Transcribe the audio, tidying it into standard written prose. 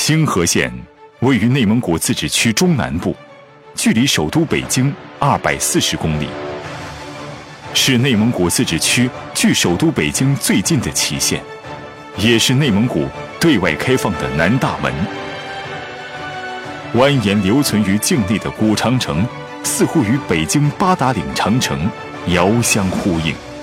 清河县位于内蒙古自治区中南部，距离首都北京240公里，是内蒙古自治区距首都北京最近的旗县，也是内蒙古对外开放的南大门。蜿蜒留存于境内的古长城，似乎与北京八达岭长城遥相呼应。